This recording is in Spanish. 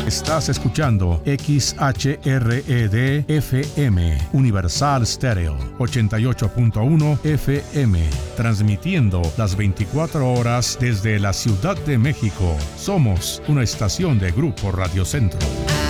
Estás escuchando XHRED-FM, Universal Stereo, 88.1 FM, transmitiendo las 24 horas desde la Ciudad de México. Somos una estación de Grupo Radio Centro.